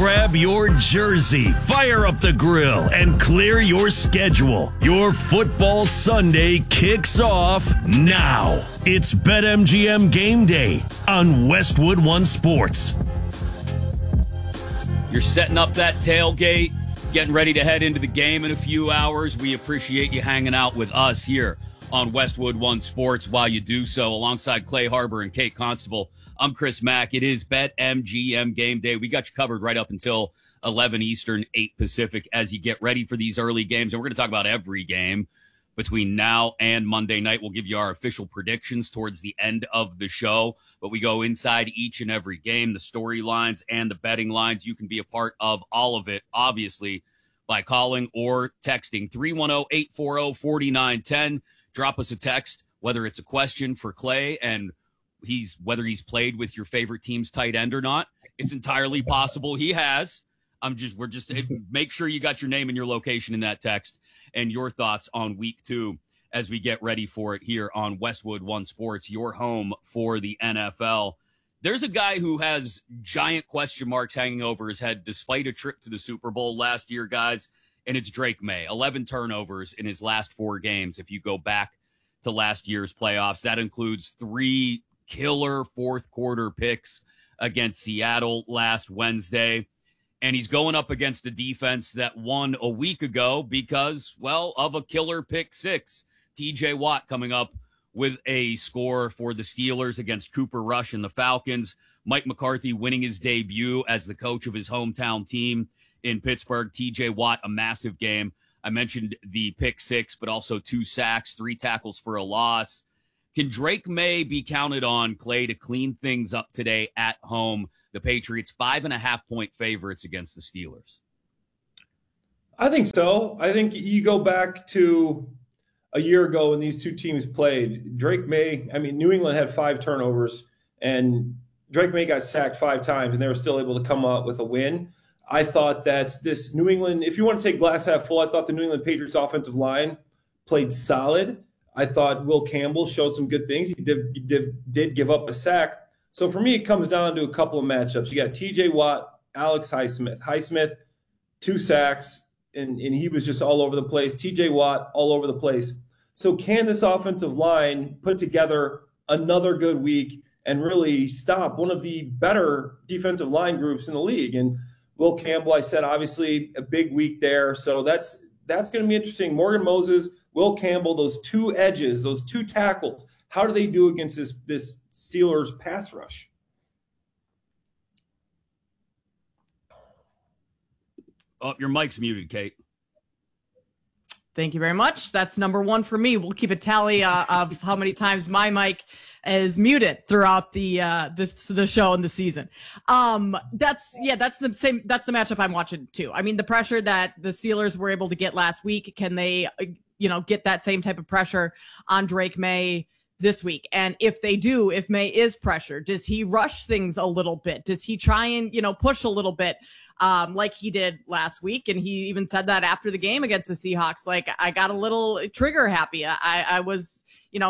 Grab your jersey, fire up the grill, and clear your schedule. Your football Sunday kicks off now. It's BetMGM Game Day on Westwood One Sports. You're setting up that tailgate, getting ready to head into the game in a few hours. We appreciate you hanging out with us here on Westwood One Sports while you do so. Alongside Clay Harbor and Kate Constable, I'm Chris Mack. It is BetMGM Game Day. We got you covered right up until 11 Eastern, 8 Pacific as you get ready for these early games. And we're going to talk about every game between now and Monday night. We'll give you our official predictions towards the end of the show. But we go inside each and every game, the storylines and the betting lines. You can be a part of all of it, obviously, by calling or texting 310-840-4910. Drop us a text, whether it's a question for Clay and whether he's played with your favorite team's tight end or not. It's entirely possible he has. Make sure you got your name and your location in that text and your thoughts on week 2 as we get ready for it here on Westwood One Sports, your home for the NFL. There's a guy who has giant question marks hanging over his head despite a trip to the Super Bowl last year, guys, and it's Drake May. 11 turnovers in his last 4 games. If you go back to last year's playoffs, that includes 3 killer fourth quarter picks against Seattle last Wednesday. And he's going up against a defense that won a week ago because, well, of a killer pick 6. TJ Watt coming up with a score for the Steelers against Cooper Rush and the Falcons. Mike McCarthy winning his debut as the coach of his hometown team in Pittsburgh. TJ Watt, a massive game. I mentioned the pick 6, but also 2 sacks, 3 tackles for a loss. Can Drake May be counted on, Clay, to clean things up today at home? The Patriots 5.5-point favorites against the Steelers. I think so. I think you go back to a year ago when these two teams played. New England had 5 turnovers, and Drake May got sacked 5 times, and they were still able to come up with a win. I thought that this New England, if you want to take glass half full, I thought the New England Patriots offensive line played solid. I thought Will Campbell showed some good things. He did give up a sack. So for me, it comes down to a couple of matchups. You got T.J. Watt, Alex Highsmith. Highsmith, 2 sacks, and he was just all over the place. T.J. Watt, all over the place. So can this offensive line put together another good week and really stop one of the better defensive line groups in the league? And Will Campbell, I said, obviously a big week there. So that's going to be interesting. Morgan Moses, Will Campbell, those 2 edges, those 2 tackles, how do they do against this Steelers pass rush? Oh, your mic's muted, Kate. Thank you very much. That's number 1 for me. We'll keep a tally of how many times my mic is muted throughout the show and the season. That's the matchup I'm watching too. I mean, the pressure that the Steelers were able to get last week, can they, get that same type of pressure on Drake May this week? And if they do, if May is pressured, does he rush things a little bit? Does he try and, push a little bit? Like he did last week. And he even said that after the game against the Seahawks, like, I got a little trigger happy. I was,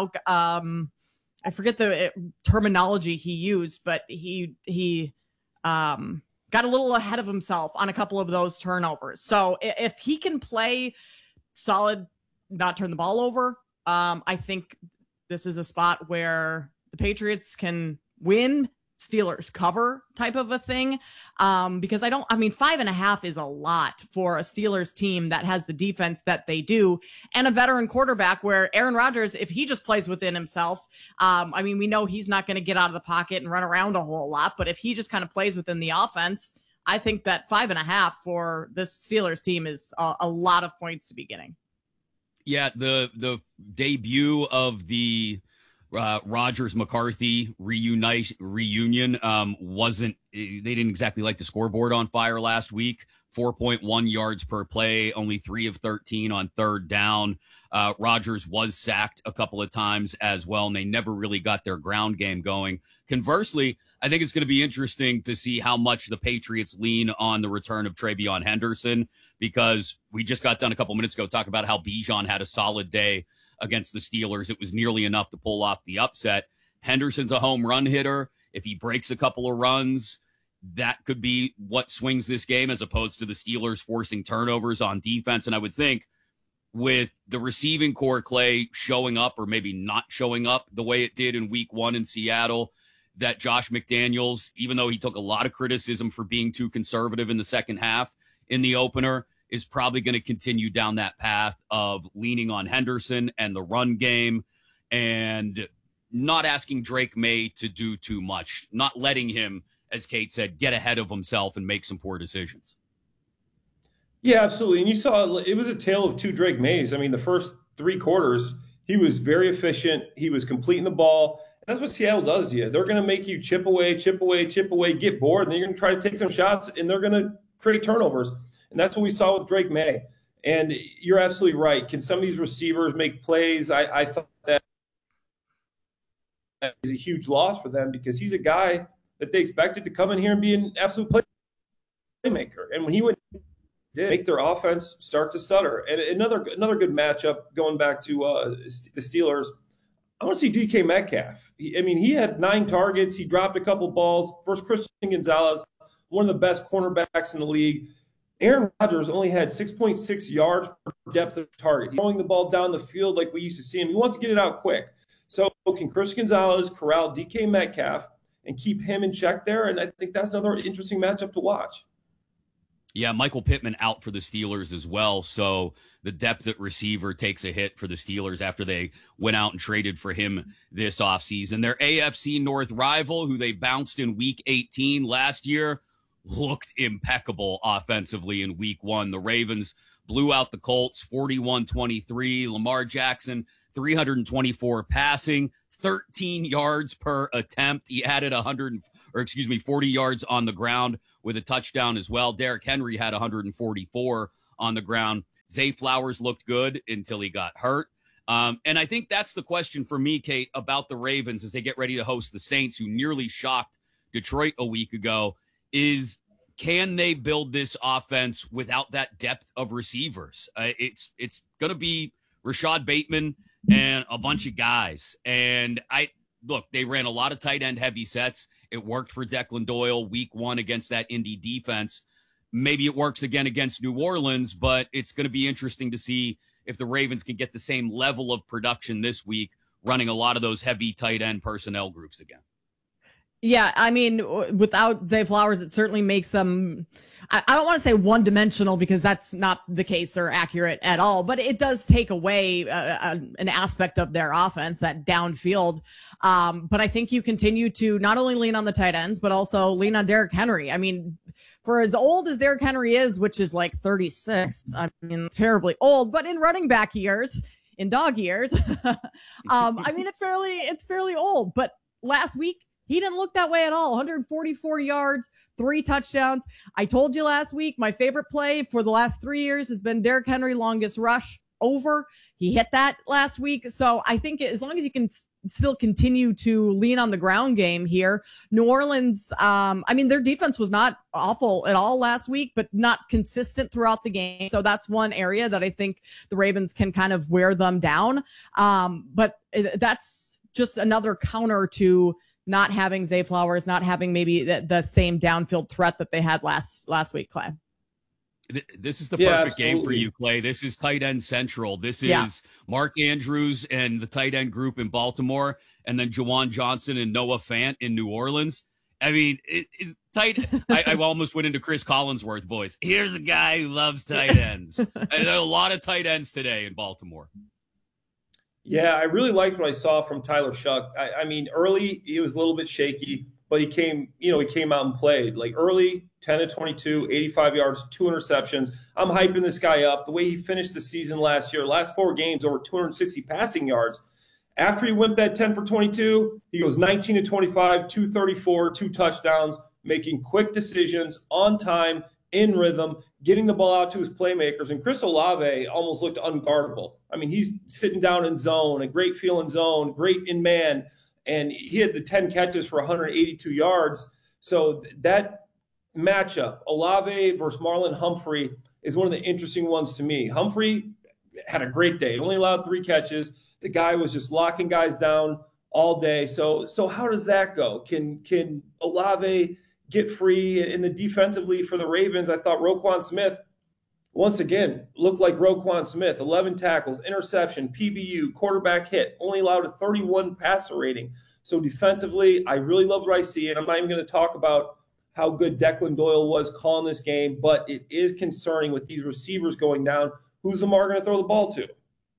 I forget the terminology he used, but he got a little ahead of himself on a couple of those turnovers. So if he can play solid, not turn the ball over, I think this is a spot where the Patriots can win, Steelers cover type of a thing. Because 5.5 is a lot for a Steelers team that has the defense that they do and a veteran quarterback where Aaron Rodgers, if he just plays within himself, we know he's not going to get out of the pocket and run around a whole lot, but if he just kind of plays within the offense, I think that 5.5 for this Steelers team is a lot of points to be getting. Yeah, the debut of the Rodgers McCarthy reunion wasn't, they didn't exactly light the scoreboard on fire last week. 4.1 yards per play, only 3 of 13 on third down. Rodgers was sacked a couple of times as well, and they never really got their ground game going. Conversely, I think it's going to be interesting to see how much the Patriots lean on the return of TreVeyon Henderson, because we just got done a couple minutes ago talking about how Bijan had a solid day against the Steelers. It was nearly enough to pull off the upset. Henderson's a home run hitter. If he breaks a couple of runs, that could be what swings this game as opposed to the Steelers forcing turnovers on defense. And I would think with the receiving core, Clay, showing up or maybe not showing up the way it did in week 1 in Seattle, that Josh McDaniels, even though he took a lot of criticism for being too conservative in the second half in the opener, is probably going to continue down that path of leaning on Henderson and the run game and not asking Drake May to do too much, not letting him, as Kate said, get ahead of himself and make some poor decisions. Yeah, absolutely. And you saw it was a tale of two Drake Mays. I mean, the first 3 quarters, he was very efficient. He was completing the ball. And that's what Seattle does to you. They're going to make you chip away, get bored, and then you're going to try to take some shots, and they're going to create turnovers. And that's what we saw with Drake May. And you're absolutely right. Can some of these receivers make plays? I thought that is a huge loss for them because he's a guy that they expected to come in here and be an absolute playmaker. And when he went, did make their offense start to stutter. And another good matchup going back to the Steelers. I want to see DK Metcalf. He had 9 targets. He dropped a couple balls. First, Christian Gonzalez, one of the best cornerbacks in the league. Aaron Rodgers only had 6.6 yards per depth of target. He's throwing the ball down the field like we used to see him. He wants to get it out quick. So can Christian Gonzalez corral DK Metcalf and keep him in check there? And I think that's another interesting matchup to watch. Yeah, Michael Pittman out for the Steelers as well. So the depth at receiver takes a hit for the Steelers after they went out and traded for him this offseason. Their AFC North rival, who they bounced in Week 18 last year, looked impeccable offensively in Week 1. The Ravens blew out the Colts 41-23. Lamar Jackson, 324 passing, 13 yards per attempt. He added 40 yards on the ground with a touchdown as well. Derrick Henry had 144 on the ground. Zay Flowers looked good until he got hurt. And I think that's the question for me, Kate, about the Ravens as they get ready to host the Saints, who nearly shocked Detroit a week ago, is can they build this offense without that depth of receivers? It's going to be Rashad Bateman and a bunch of guys. And they ran a lot of tight end heavy sets. It worked for Declan Doyle week 1 against that Indy defense. Maybe it works again against New Orleans, but it's going to be interesting to see if the Ravens can get the same level of production this week, running a lot of those heavy tight end personnel groups again. Yeah, without Zay Flowers, it certainly makes them, I don't want to say one-dimensional because that's not the case or accurate at all, but it does take away an aspect of their offense, that downfield. But I think you continue to not only lean on the tight ends, but also lean on Derrick Henry. For as old as Derrick Henry is, which is like 36, terribly old, but in running back years, in dog years, it's fairly old. But last week, he didn't look that way at all. 144 yards, 3 touchdowns. I told you last week, my favorite play for the last 3 years has been Derrick Henry longest rush over. He hit that last week. So I think as long as you can still continue to lean on the ground game here, New Orleans, their defense was not awful at all last week, but not consistent throughout the game. So that's one area that I think the Ravens can kind of wear them down. But that's just another counter to not having Zay Flowers, not having maybe the same downfield threat that they had last week, Clay. This is the perfect game for you, Clay. This is tight end central. This is Mark Andrews and the tight end group in Baltimore, and then Juwan Johnson and Noah Fant in New Orleans. It's tight. I almost went into Chris Collinsworth voice. Here's a guy who loves tight ends. And there are a lot of tight ends today in Baltimore. Yeah, I really liked what I saw from Tyler Shuck. Early he was a little bit shaky, but he came out and played. Like early, 10 of 22, 85 yards, 2 interceptions. I'm hyping this guy up. The way he finished the season last year, last 4 games, over 260 passing yards. After he went that 10 for 22, he goes 19 to 25, 234, 2 touchdowns, making quick decisions on time, in rhythm, getting the ball out to his playmakers. And Chris Olave almost looked unguardable. He's sitting down in zone, a great feel in zone, great in man. And he had the 10 catches for 182 yards. So that matchup, Olave versus Marlon Humphrey, is one of the interesting ones to me. Humphrey had a great day. He only allowed 3 catches. The guy was just locking guys down all day. So how does that go? Can Olave get free. And the defensively for the Ravens, I thought Roquan Smith, once again, looked like Roquan Smith. 11 tackles, interception, PBU, quarterback hit, only allowed a 31 passer rating. So defensively, I really love what I see. And I'm not even going to talk about how good Declan Doyle was calling this game, but it is concerning with these receivers going down. Who's Lamar going to throw the ball to?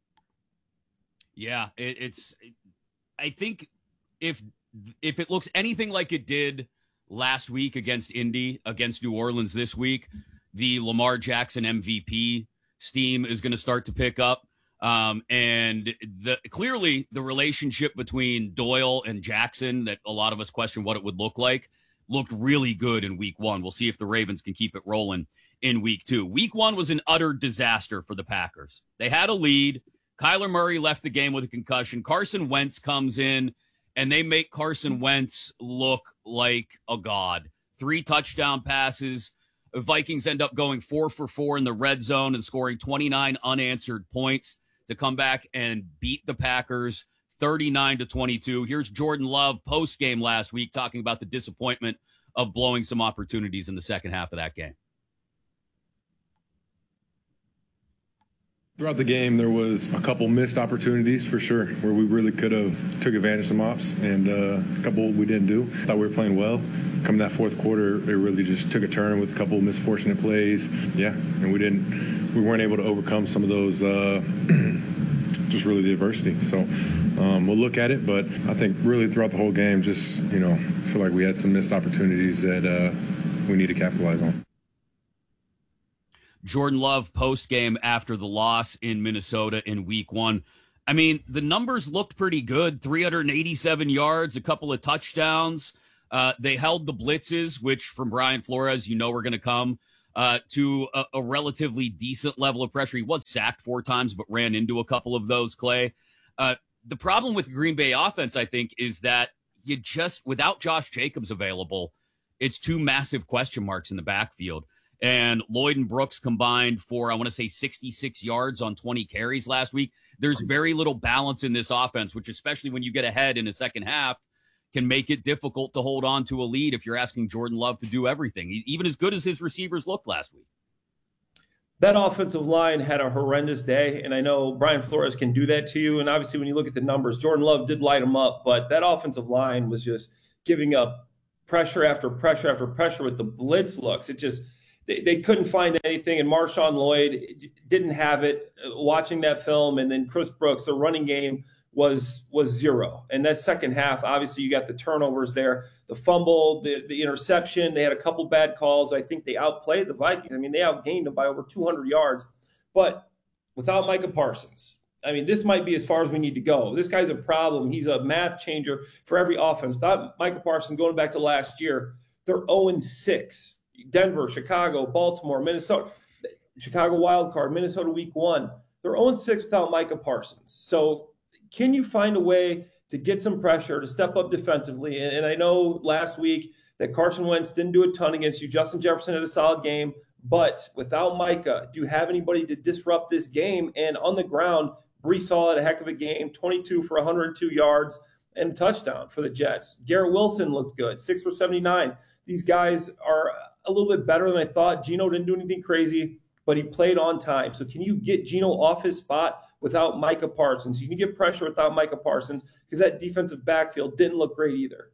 Yeah, I think if it looks anything like it did last week against Indy, against New Orleans this week, the Lamar Jackson MVP steam is going to start to pick up. And clearly the relationship between Doyle and Jackson, that a lot of us question what it would look like, looked really good in week 1. We'll see if the Ravens can keep it rolling in week 2. Week 1 was an utter disaster for the Packers. They had a lead. Kyler Murray left the game with a concussion. Carson Wentz comes in, and they make Carson Wentz look like a god. 3 touchdown passes. The Vikings end up going 4 for 4 in the red zone and scoring 29 unanswered points to come back and beat the Packers 39-22. Here's Jordan Love post-game last week talking about the disappointment of blowing some opportunities in the second half of that game. Throughout the game, there was a couple missed opportunities for sure where we really could have took advantage of some ops, and a couple we didn't do. Thought we were playing well. Coming that fourth quarter, it really just took a turn with a couple of misfortunate plays. Yeah, and we weren't able to overcome some of those, just really the adversity. So we'll look at it, but I think really throughout the whole game, just, feel like we had some missed opportunities that we need to capitalize on. Jordan Love post-game after the loss in Minnesota in week 1. I mean, the numbers looked pretty good. 387 yards, a couple of touchdowns. They held the blitzes, which from Brian Flores, were going to come to a relatively decent level of pressure. He was sacked 4 times, but ran into a couple of those, Clay. The problem with Green Bay offense, I think, is that without Josh Jacobs available, it's 2 massive question marks in the backfield. And Lloyd and Brooks combined for, I want to say, 66 yards on 20 carries last week. There's very little balance in this offense, which, especially when you get ahead in the second half, can make it difficult to hold on to a lead if you're asking Jordan Love to do everything, even as good as his receivers looked last week. That offensive line had a horrendous day, and I know Brian Flores can do that to you. And obviously, when you look at the numbers, Jordan Love did light them up, but that offensive line was just giving up pressure after pressure after pressure with the blitz looks. It just they couldn't find anything, and Marshawn Lloyd didn't have it. Watching that film, and then Chris Brooks, the running game was zero. And that second half, obviously, you got the turnovers there, the fumble, the interception. They had a couple bad calls. I think they outplayed the Vikings. I mean, they outgained them by over 200 yards. But without Micah Parsons, I mean, this might be as far as we need to go. This guy's a problem. He's a math changer for every offense. Without Micah Parsons, going back to last year, they're 0-6. Denver, Chicago, Baltimore, Minnesota, Chicago wild card, Minnesota week 1. They're 0-6 without Micah Parsons. So can you find a way to get some pressure, to step up defensively? And I know last week that Carson Wentz didn't do a ton against you. Justin Jefferson had a solid game. But without Micah, do you have anybody to disrupt this game? And on the ground, Breece Hall had a heck of a game, 22 for 102 yards and a touchdown for the Jets. Garrett Wilson looked good, 6 for 79. These guys are a little bit better than I thought. Geno didn't do anything crazy, but he played on time. So can you get Geno off his spot without Micah Parsons? You can get pressure without Micah Parsons, because that defensive backfield didn't look great either.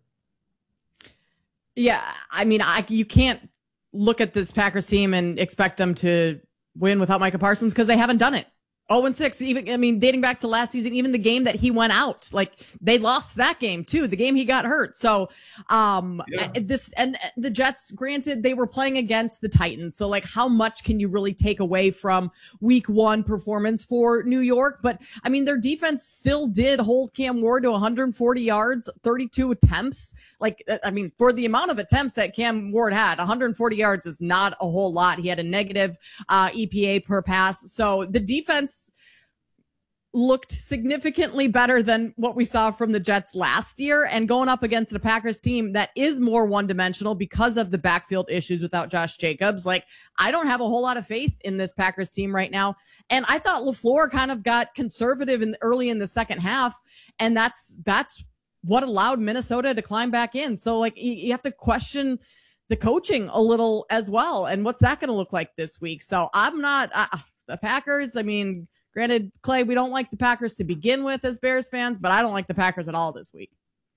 Yeah, I mean, you can't look at this Packers team and expect them to win without Micah Parsons, because they haven't done it. 0-6, even, I mean, dating back to last season, even the game that he went out, like, they lost that game too, the game he got hurt. So, this, and the Jets, granted, they were playing against the Titans. So, like, how much can you really take away from week 1 performance for New York? But, I mean, their defense still did hold Cam Ward to 140 yards, 32 attempts. Like, I mean, for the amount of attempts that Cam Ward had, 140 yards is not a whole lot. He had a negative EPA per pass. So the defense looked significantly better than what we saw from the Jets last year, and going up against a Packers team that is more one-dimensional because of the backfield issues without Josh Jacobs. Like, I don't have a whole lot of faith in this Packers team right now. And I thought LaFleur kind of got conservative early in the second half, and that's what allowed Minnesota to climb back in. So, like, you have to question the coaching a little as well. And what's that going to look like this week? So I'm not the Packers. I mean, granted, Clay, we don't like the Packers to begin with as Bears fans, but I don't like the Packers at all this week.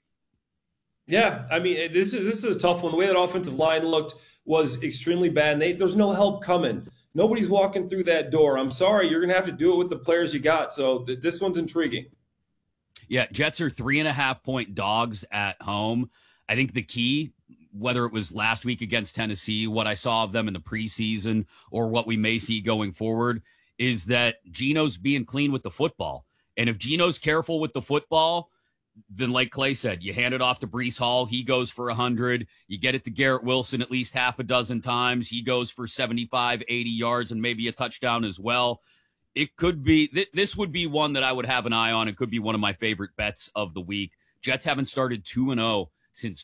Yeah, I mean, this is a tough one. The way that offensive line looked was extremely bad. And there's no help coming. Nobody's walking through that door. I'm sorry, you're going to have to do it with the players you got. So this one's intriguing. Yeah, Jets are 3.5-point dogs at home. I think the key, whether it was last week against Tennessee, what I saw of them in the preseason, or what we may see going forward, is that Geno's being clean with the football. And if Geno's careful with the football, then like Clay said, you hand it off to Breece Hall. He goes for 100. You get it to Garrett Wilson at least half a dozen times. He goes for 75, 80 yards and maybe a touchdown as well. It could be, this would be one that I would have an eye on. It could be one of my favorite bets of the week. Jets haven't started 2-0 since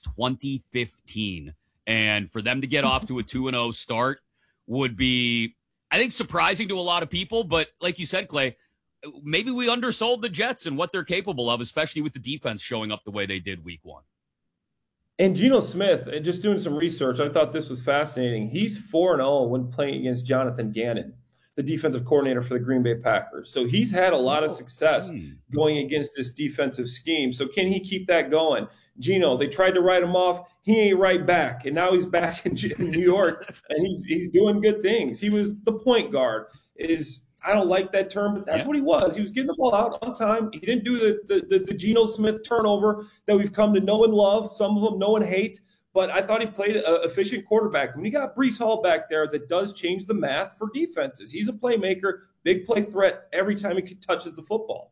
2015. And for them to get off to a 2-0 start would be, I think, surprising to a lot of people. But like you said, Clay, maybe we undersold the Jets and what they're capable of, especially with the defense showing up the way they did week 1. And Geno Smith, just doing some research, I thought this was fascinating. He's 4-0 when playing against Jonathan Gannon, the defensive coordinator for the Green Bay Packers. So he's had a lot of success going against this defensive scheme. So can he keep that going? Geno, they tried to write him off. He ain't right back. And now he's back in New York, and he's doing good things. He was the point guard. I don't like that term, but that's what he was. He was getting the ball out on time. He didn't do the Geno Smith turnover that we've come to know and love. Some of them know and hate. But I thought he played an efficient quarterback. When you got Breece Hall back there, that does change the math for defenses. He's a playmaker, big play threat every time he touches the football.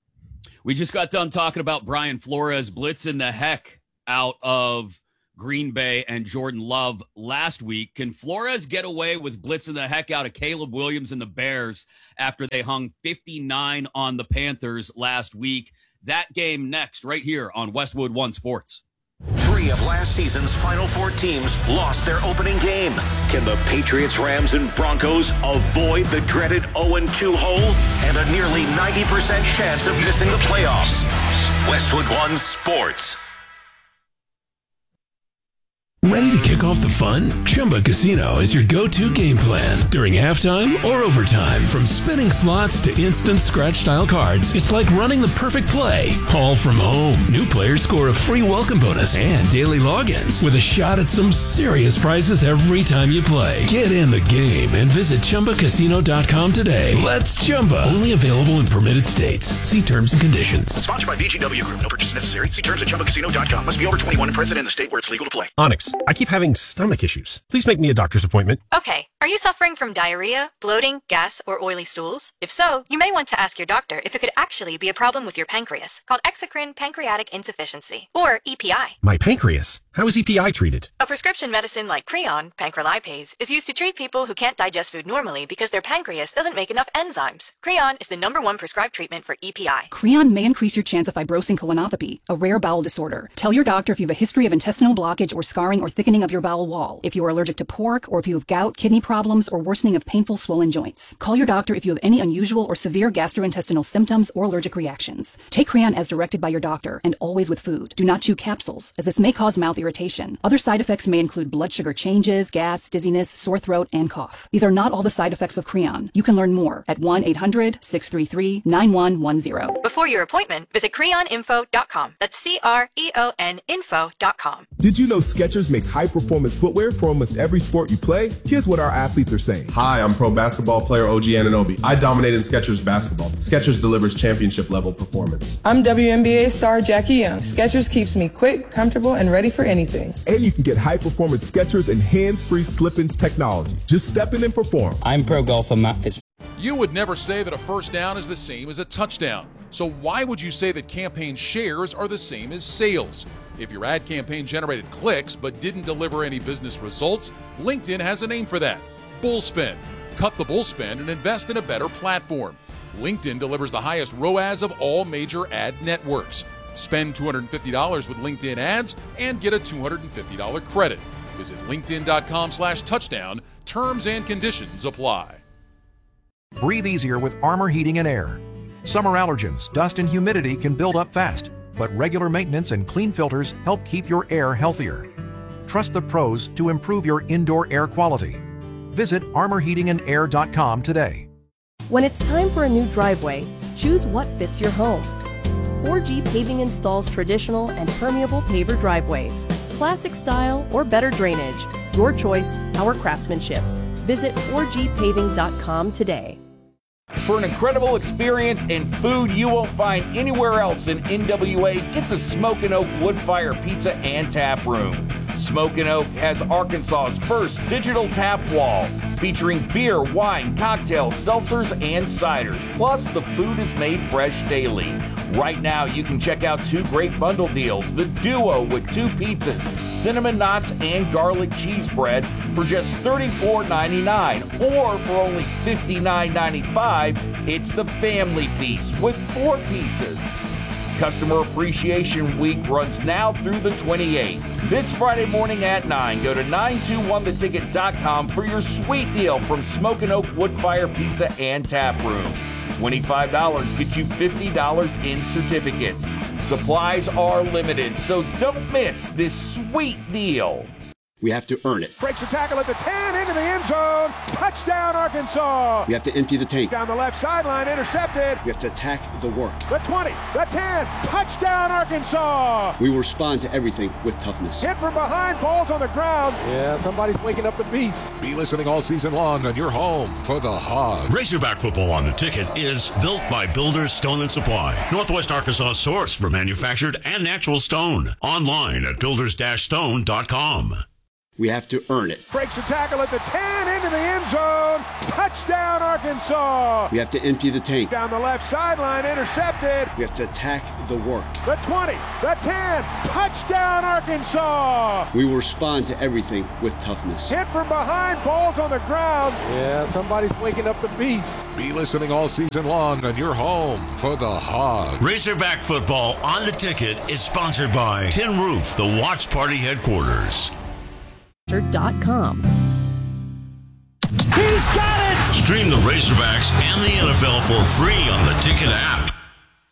We just got done talking about Brian Flores blitzing the heck out of Green Bay and Jordan Love last week. Can Flores get away with blitzing the heck out of Caleb Williams and the Bears after they hung 59 on the Panthers last week? That game next, right here on Westwood One Sports. 3 of last season's Final Four teams lost their opening game. Can the Patriots, Rams, and Broncos avoid the dreaded 0-2 hole and a nearly 90% chance of missing the playoffs? Westwood One Sports. Ready to kick off the fun? Chumba Casino is your go-to game plan during halftime or overtime. From spinning slots to instant scratch-style cards, it's like running the perfect play, all from home. New players score a free welcome bonus and daily logins with a shot at some serious prizes every time you play. Get in the game and visit ChumbaCasino.com today. Let's Chumba. Only available in permitted states. See terms and conditions. Sponsored by VGW Group. No purchase necessary. See terms at ChumbaCasino.com. Must be over 21 and present in the state where it's legal to play. Onyx, I keep having stomach issues. Please make me a doctor's appointment. Okay. Are you suffering from diarrhea, bloating, gas, or oily stools? If so, you may want to ask your doctor if it could actually be a problem with your pancreas, called exocrine pancreatic insufficiency, or EPI. My pancreas? How is EPI treated? A prescription medicine like Creon, pancrelipase, is used to treat people who can't digest food normally because their pancreas doesn't make enough enzymes. Creon is the #1 prescribed treatment for EPI. Creon may increase your chance of fibrosing colonopathy, a rare bowel disorder. Tell your doctor if you have a history of intestinal blockage or scarring or thickening of your bowel wall, if you are allergic to pork, or if you have gout, kidney problems, or worsening of painful swollen joints. Call your doctor if you have any unusual or severe gastrointestinal symptoms or allergic reactions. Take Creon as directed by your doctor and always with food. Do not chew capsules, as this may cause mouth irritation. Other side effects may include blood sugar changes, gas, dizziness, sore throat, and cough. These are not all the side effects of Creon. You can learn more at 1-800-633-9110. Before your appointment, visit creoninfo.com. That's CREON info.com. Did you know Skechers makes high-performance footwear for almost every sport you play? Here's what our athletes are saying. Hi, I'm pro basketball player OG Anunoby. I dominate in Skechers basketball. Skechers delivers championship-level performance. I'm WNBA star Jackie Young. Skechers keeps me quick, comfortable, and ready for anything. And you can get high-performance Skechers and hands-free slip-ins technology. Just step in and perform. I'm pro golfer Matt Fitzpatrick. You would never say that a first down is the same as a touchdown. So why would you say that campaign shares are the same as sales? If your ad campaign generated clicks but didn't deliver any business results, LinkedIn has a name for that: Bullspend. Cut the bullspend and invest in a better platform. LinkedIn delivers the highest ROAS of all major ad networks. Spend $250 with LinkedIn ads and get a $250 credit. Visit linkedin.com/touchdown. Terms and conditions apply. Breathe easier with Armor Heating and Air. Summer allergens, dust, and humidity can build up fast, but regular maintenance and clean filters help keep your air healthier. Trust the pros to improve your indoor air quality. Visit armorheatingandair.com today. When it's time for a new driveway, choose what fits your home. 4G Paving installs traditional and permeable paver driveways, classic style or better drainage. Your choice, our craftsmanship. Visit 4gpaving.com today. For an incredible experience and food you won't find anywhere else in NWA, get to Smokin' Oak Wood Fire Pizza and Tap Room. Smokin' Oak has Arkansas's first digital tap wall, featuring beer, wine, cocktails, seltzers, and ciders. Plus, the food is made fresh daily. Right now, you can check out 2 great bundle deals. The Duo with 2 pizzas, cinnamon knots, and garlic cheese bread for just $34.99. Or for only $59.95, it's the Family Piece with 4 pizzas. Customer Appreciation Week runs now through the 28th. This Friday morning at 9, go to 921theticket.com for your sweet deal from Smokin' Oak Wood Fire Pizza and Tap Room. $25 gets you $50 in certificates. Supplies are limited, so don't miss this sweet deal. We have to earn it. Breaks the tackle at the 10, into the end zone. Touchdown, Arkansas. We have to empty the tank. Down the left sideline, intercepted. We have to attack the work. The 20, the 10, touchdown, Arkansas. We will respond to everything with toughness. Hit from behind, ball's on the ground. Yeah, somebody's waking up the beast. Be listening all season long on your home for the Hogs. Razorback football on the ticket is built by Builders Stone and Supply, Northwest Arkansas source for manufactured and natural stone. Online at builders-stone.com. We have to earn it. Breaks the tackle at the 10, into the end zone. Touchdown, Arkansas. We have to empty the tank. Down the left sideline, intercepted. We have to attack the work. The 20, the 10, touchdown, Arkansas. We will respond to everything with toughness. Hit from behind, ball's on the ground. Yeah, somebody's waking up the beast. Be listening all season long on your home for the Hogs. Razorback football on the ticket is sponsored by Tin Roof, the Watch Party headquarters. .com. He's got it! Stream the Razorbacks and the NFL for free on the Ticket app.